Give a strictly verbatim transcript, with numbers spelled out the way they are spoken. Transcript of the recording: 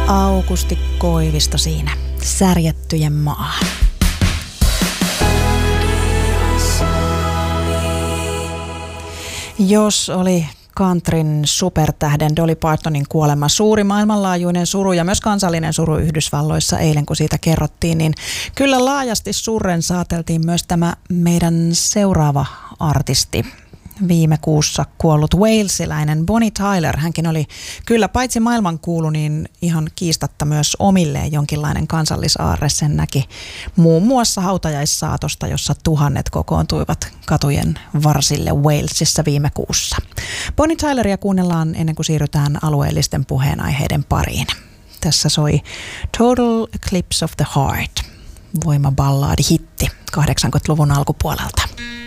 Aukusti Koivisto siinä, Särjettyjen maahan. Jos oli countryn supertähden Dolly Partonin kuolema suuri maailmanlaajuinen suru ja myös kansallinen suru Yhdysvalloissa eilen, kun siitä kerrottiin, niin kyllä laajasti surren saateltiin myös tämä meidän seuraava artisti. Viime kuussa kuollut walesiläinen Bonnie Tyler, hänkin oli kyllä paitsi maailmankuulu, niin ihan kiistatta myös omilleen jonkinlainen kansallisaarre. Sen näki muun muassa hautajaissaatosta, jossa tuhannet kokoontuivat katujen varsille Walesissa viime kuussa. Bonnie Tyleria kuunnellaan ennen kuin siirrytään alueellisten puheenaiheiden pariin. Tässä soi Total Eclipse of the Heart, voimaballaadi-hitti kahdeksankymmentäluvun alkupuolelta.